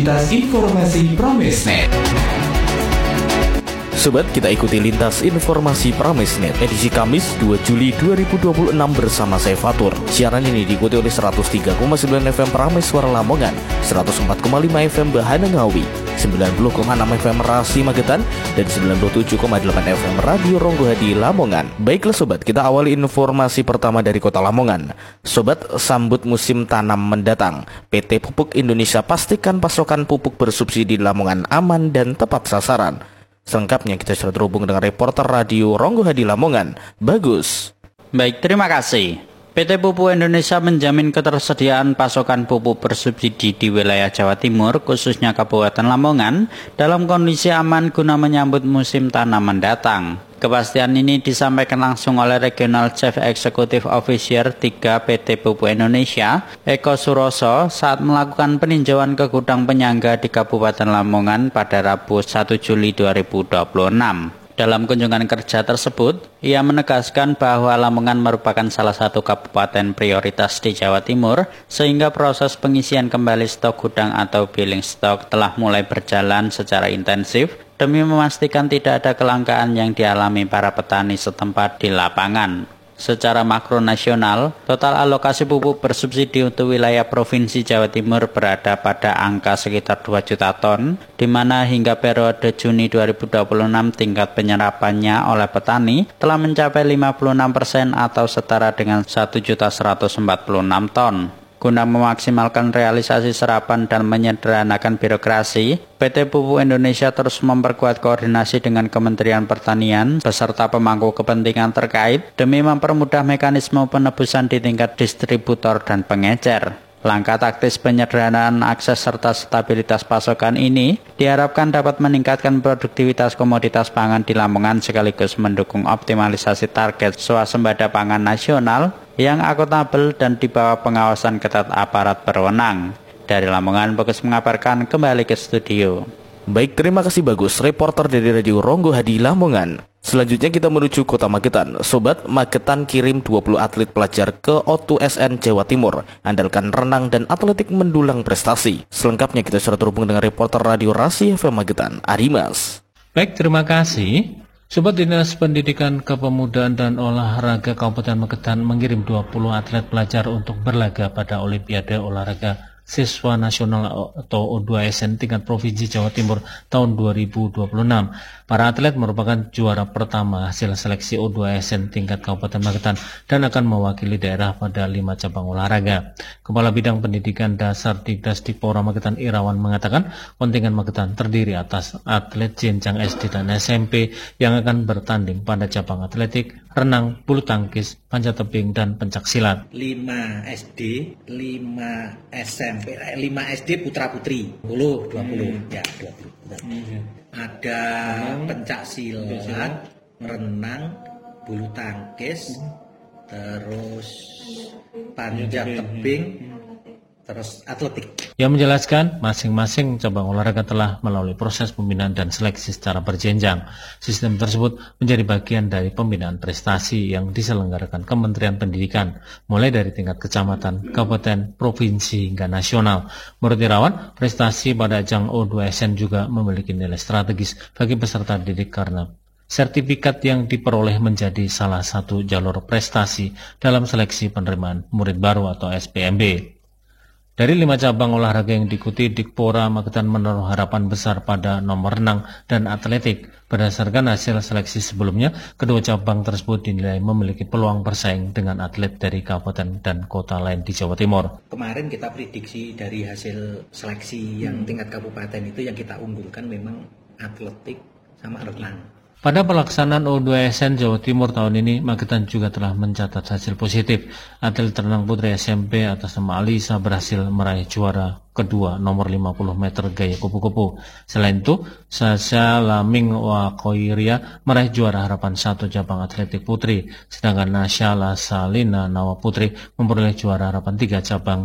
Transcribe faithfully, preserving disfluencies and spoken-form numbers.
Lintas Informasi Pramesnet. Sobat, kita ikuti Lintas Informasi Pramesnet edisi Kamis dua Juli dua ribu dua puluh enam bersama saya Fatur. Siaran ini diikuti oleh seratus tiga koma sembilan F M Prames Suara Lamongan, seratus empat koma lima F M Bahana Ngawi, sembilan puluh koma enam F M Rasi Magetan, dan sembilan puluh tujuh koma delapan F M Radio Ronggo Hadi Lamongan. Baiklah sobat, kita awali informasi pertama dari kota Lamongan. Sobat, sambut musim tanam mendatang. P T Pupuk Indonesia pastikan pasokan pupuk bersubsidi di Lamongan aman dan tepat sasaran. Selengkapnya kita sudah terhubung dengan reporter Radio Ronggo Hadi Lamongan, Bagus. Baik, terima kasih. P T Pupuk Indonesia menjamin ketersediaan pasokan pupuk bersubsidi di wilayah Jawa Timur, khususnya Kabupaten Lamongan, dalam kondisi aman guna menyambut musim tanam mendatang. Kepastian ini disampaikan langsung oleh Regional Chief Executive Officer tiga P T Pupuk Indonesia, Eko Suroso, saat melakukan peninjauan ke gudang penyangga di Kabupaten Lamongan pada Rabu satu Juli dua ribu dua puluh enam. Dalam kunjungan kerja tersebut, ia menegaskan bahwa Lamongan merupakan salah satu kabupaten prioritas di Jawa Timur, sehingga proses pengisian kembali stok gudang atau billing stok telah mulai berjalan secara intensif demi memastikan tidak ada kelangkaan yang dialami para petani setempat di lapangan. Secara makro nasional, total alokasi pupuk bersubsidi untuk wilayah Provinsi Jawa Timur berada pada angka sekitar dua juta ton, di mana hingga periode Juni dua ribu dua puluh enam tingkat penyerapannya oleh petani telah mencapai lima puluh enam persen atau setara dengan satu juta seratus empat puluh enam ton. Guna memaksimalkan realisasi serapan dan menyederhanakan birokrasi, P T Pupuk Indonesia terus memperkuat koordinasi dengan Kementerian Pertanian beserta pemangku kepentingan terkait demi mempermudah mekanisme penebusan di tingkat distributor dan pengecer. Langkah taktis penyederhanaan akses serta stabilitas pasokan ini diharapkan dapat meningkatkan produktivitas komoditas pangan di Lamongan sekaligus mendukung optimalisasi target swasembada pangan nasional yang akuntabel dan di bawah pengawasan ketat aparat berwenang. Dari Lamongan, Bagus mengabarkan, kembali ke studio. Baik, terima kasih Bagus, reporter dari Radio Ronggo Hadi Lamongan. Selanjutnya kita menuju kota Magetan. Sobat, Magetan kirim dua puluh atlet pelajar ke O dua S N Jawa Timur. Andalkan renang dan atletik mendulang prestasi. Selengkapnya kita sudah terhubung dengan reporter Radio Rasi F M Magetan, Arimas. Baik, terima kasih. Sobat, Dinas Pendidikan Kepemudaan dan Olahraga Kabupaten Magetan mengirim dua puluh atlet pelajar untuk berlaga pada Olimpiade Olahraga Siswa Nasional atau O dua S N tingkat Provinsi Jawa Timur tahun dua ribu dua puluh enam. Para atlet merupakan juara pertama hasil seleksi O dua S N tingkat Kabupaten Magetan dan akan mewakili daerah pada lima cabang olahraga. Kepala Bidang Pendidikan Dasar Dikdas Dikpora Magetan Irawan mengatakan kontingen Magetan terdiri atas atlet jenjang S D dan S M P yang akan bertanding pada cabang atletik, renang, bulu tangkis, panjat tebing, dan pencaksilat. lima S D, lima S M P, lima S D putra putri, sepuluh, dua puluh, hmm. ya dua puluh. Hmm. Ada hmm. pencak silat, renang, bulu tangkis, hmm. terus panjat tebing, terus atletik. Yang menjelaskan masing-masing cabang olahraga telah melalui proses pembinaan dan seleksi secara berjenjang. Sistem tersebut menjadi bagian dari pembinaan prestasi yang diselenggarakan Kementerian Pendidikan, mulai dari tingkat kecamatan, kabupaten, provinsi, hingga nasional. Menurut Irawan, prestasi pada ajang O dua S N juga memiliki nilai strategis bagi peserta didik karena sertifikat yang diperoleh menjadi salah satu jalur prestasi dalam seleksi penerimaan murid baru atau S P M B. Dari lima cabang olahraga yang diikuti, Dikpora Magetan menaruh harapan besar pada nomor renang dan atletik. Berdasarkan hasil seleksi sebelumnya, kedua cabang tersebut dinilai memiliki peluang bersaing dengan atlet dari kabupaten dan kota lain di Jawa Timur. Kemarin kita prediksi dari hasil seleksi yang tingkat kabupaten itu yang kita unggulkan memang atletik sama renang. Pada pelaksanaan O dua S N Jawa Timur tahun ini, Magetan juga telah mencatat hasil positif. Atlet renang putri S M P atas nama Alisa berhasil meraih juara kedua nomor lima puluh meter gaya kupu-kupu. Selain itu, Sasha Laming Wakoiria meraih juara harapan satu cabang atletik putri, sedangkan Nasya Lasalina Nawa Putri memperoleh juara harapan tiga cabang